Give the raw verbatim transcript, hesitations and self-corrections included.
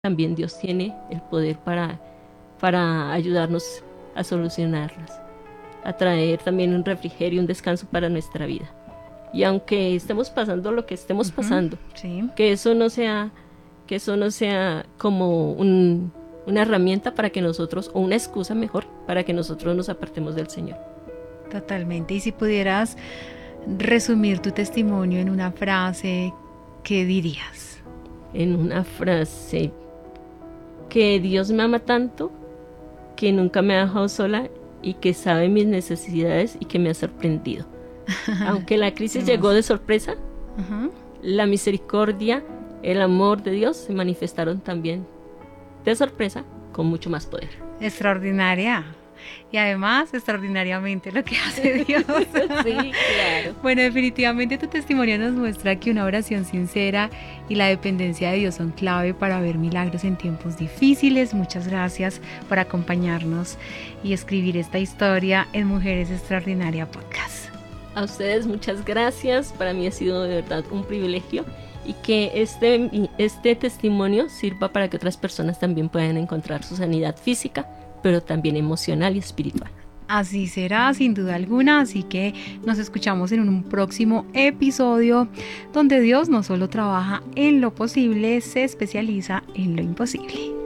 también Dios tiene el poder para, para ayudarnos a solucionarlas, a traer también un refrigerio, un descanso para nuestra vida. Y aunque estemos pasando lo que estemos Ujú, pasando, sí, que eso no sea, que eso no sea como un, una herramienta para que nosotros, o una excusa mejor, para que nosotros nos apartemos del Señor. totalmente. Y si pudieras resumir tu testimonio en una frase, ¿qué dirías? En una frase, que Dios me ama tanto, que nunca me ha dejado sola y que sabe mis necesidades y que me ha sorprendido. Aunque la crisis Hermoso. llegó de sorpresa, Ujú. la misericordia, el amor de Dios se manifestaron también de sorpresa con mucho más poder. Extraordinaria. Y además, extraordinariamente lo que hace Dios. Sí, claro. Bueno, definitivamente tu testimonio nos muestra que una oración sincera y la dependencia de Dios son clave para ver milagros en tiempos difíciles. Muchas gracias por acompañarnos y escribir esta historia en Mujeres Extraordinaria Podcast. A ustedes muchas gracias, para mí ha sido de verdad un privilegio y que este, este testimonio sirva para que otras personas también puedan encontrar su sanidad física, pero también emocional y espiritual. Así será, sin duda alguna, así que nos escuchamos en un próximo episodio donde Dios no solo trabaja en lo posible, se especializa en lo imposible.